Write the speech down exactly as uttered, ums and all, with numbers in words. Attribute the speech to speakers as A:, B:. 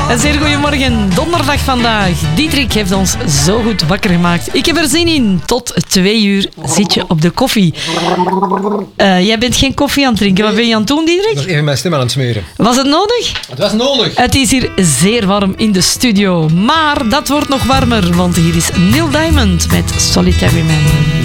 A: Een zeer goedemorgen, donderdag vandaag. Diederik heeft ons zo goed wakker gemaakt. Ik heb er zin in. Tot twee uur zit je op de koffie. Uh, jij bent geen koffie aan het drinken. Wat ben je aan het doen, Diederik?
B: Ik was even mijn stem aan het smeren.
A: Was het nodig?
B: Het was nodig.
A: Het is hier zeer warm in de studio. Maar dat wordt nog warmer, want hier is Neil Diamond met Solitary Man.